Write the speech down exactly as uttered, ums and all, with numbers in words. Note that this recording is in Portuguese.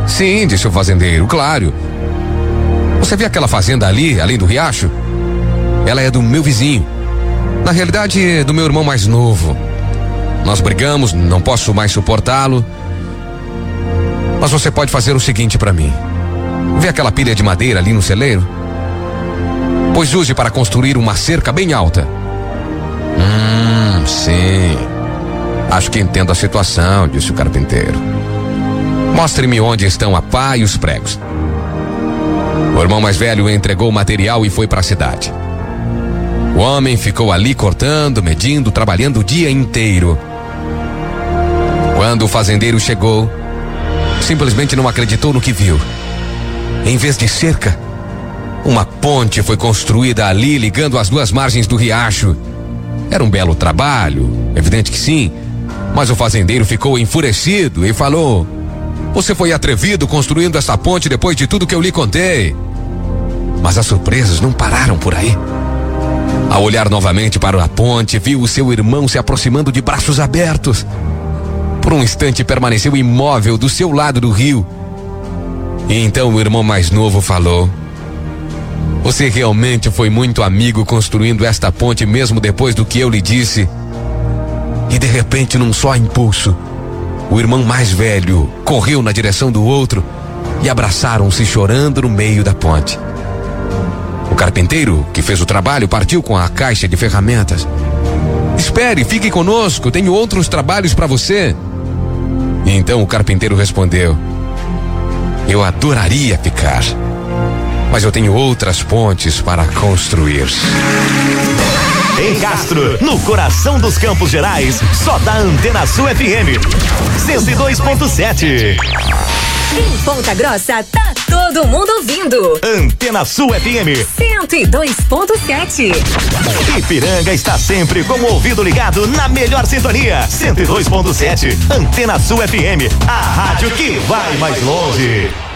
Sim, disse o fazendeiro, claro. Você vê aquela fazenda ali, além do riacho? Ela é do meu vizinho. Na realidade, é do meu irmão mais novo. Nós brigamos, não posso mais suportá-lo. Mas você pode fazer o seguinte pra mim. Vê aquela pilha de madeira ali no celeiro? Pois use para construir uma cerca bem alta. Hum, sim. Acho que entendo a situação, disse o carpinteiro. Mostre-me onde estão a pá e os pregos. O irmão mais velho entregou o material e foi para a cidade. O homem ficou ali cortando, medindo, trabalhando o dia inteiro. Quando o fazendeiro chegou, simplesmente não acreditou no que viu. Em vez de cerca, uma ponte foi construída ali, ligando as duas margens do riacho. Era um belo trabalho, evidente que sim, mas o fazendeiro ficou enfurecido e falou: você foi atrevido construindo essa ponte depois de tudo que eu lhe contei. Mas as surpresas não pararam por aí. Ao olhar novamente para a ponte, viu o seu irmão se aproximando de braços abertos. Por um instante permaneceu imóvel do seu lado do rio. E então o irmão mais novo falou: você realmente foi muito amigo construindo esta ponte mesmo depois do que eu lhe disse. E de repente, num só impulso, o irmão mais velho correu na direção do outro e abraçaram-se chorando no meio da ponte. O carpinteiro, que fez o trabalho, partiu com a caixa de ferramentas. Espere, fique conosco, tenho outros trabalhos para você. E então o carpinteiro respondeu: eu adoraria ficar, mas eu tenho outras pontes para construir. Em Castro, no coração dos Campos Gerais, só da Antena Sul F M cento e dois ponto sete. Em Ponta Grossa, tá todo mundo ouvindo. Antena Sul F M cento e dois ponto sete. Ipiranga está sempre com o ouvido ligado na melhor sintonia. cento e dois ponto sete. Antena Sul F M, a rádio que vai mais longe.